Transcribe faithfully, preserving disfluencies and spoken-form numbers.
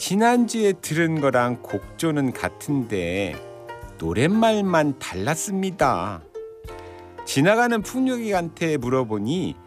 지난주에 들은 거랑 곡조는 같은데 노랫말만 달랐습니다. 지나가는 풍류객한테 물어보니